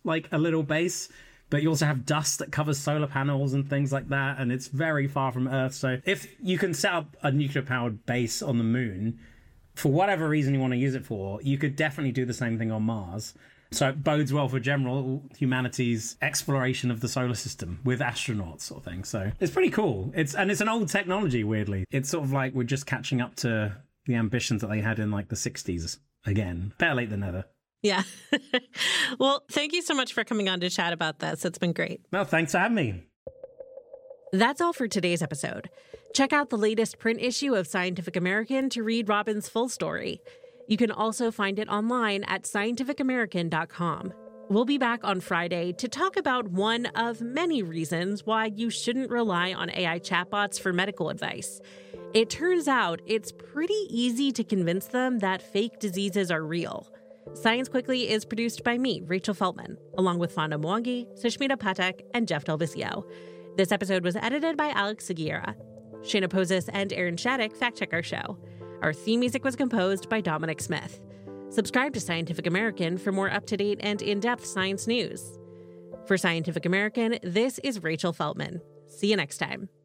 like a little base, but you also have dust that covers solar panels and things like that, and it's very far from Earth. So if you can set up a nuclear-powered base on the moon, for whatever reason you want to use it for, you could definitely do the same thing on Mars. So it bodes well for general humanity's exploration of the solar system with astronauts sort of thing. So it's pretty cool. It's an old technology, weirdly. It's sort of like we're just catching up to the ambitions that they had in like the 60s again. Better late than never. Yeah. Well, thank you so much for coming on to chat about this. It's been great. Well, thanks for having me. That's all for today's episode. Check out the latest print issue of Scientific American to read Robin's full story. You can also find it online at scientificamerican.com. We'll be back on Friday to talk about one of many reasons why you shouldn't rely on AI chatbots for medical advice. It turns out it's pretty easy to convince them that fake diseases are real. Science Quickly is produced by me, Rachel Feltman, along with Fonda Mwangi, Sushmita Patek, and Jeff Del Vicio. This episode was edited by Alex Seguiera. Shayna Pozis and Aaron Shattuck fact-check our show. Our theme music was composed by Dominic Smith. Subscribe to Scientific American for more up-to-date and in-depth science news. For Scientific American, this is Rachel Feltman. See you next time.